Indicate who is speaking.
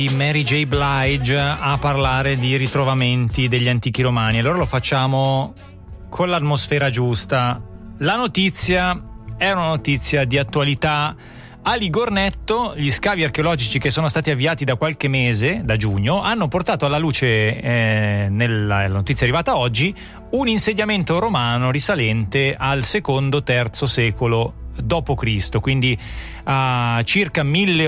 Speaker 1: Mary J. Blige a parlare di ritrovamenti degli antichi romani. Allora lo facciamo con l'atmosfera giusta. La notizia è una notizia di attualità. A Ligornetto gli scavi archeologici che sono stati avviati da qualche mese, da giugno, hanno portato alla luce, nella notizia arrivata oggi, un insediamento romano risalente al secondo-terzo secolo d.C., quindi a circa 1000